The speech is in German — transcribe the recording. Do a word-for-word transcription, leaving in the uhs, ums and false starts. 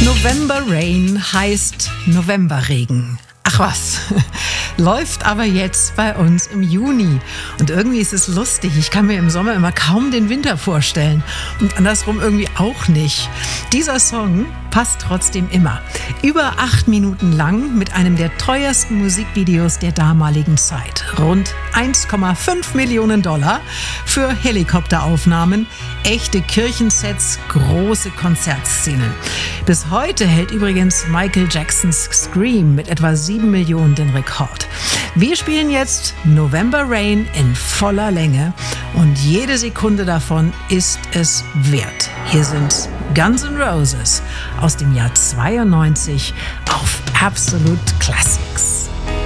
November Rain heißt Novemberregen. Ach was, läuft aber jetzt bei uns im Juni. Und irgendwie ist es lustig. Ich kann mir im Sommer immer kaum den Winter vorstellen. Und andersrum irgendwie auch nicht. Dieser Song passt trotzdem immer. Über acht Minuten lang mit einem der teuersten Musikvideos der damaligen Zeit. Rund eins Komma fünf Millionen Dollar für Helikopteraufnahmen, echte Kirchensets, große Konzertszenen. Bis heute hält übrigens Michael Jacksons Scream mit etwa sieben Millionen den Rekord. Wir spielen jetzt November Rain in voller Länge und jede Sekunde davon ist es wert. Hier sind Guns N' Roses aus dem Jahr zweiundneunzig auf Absolute Classics.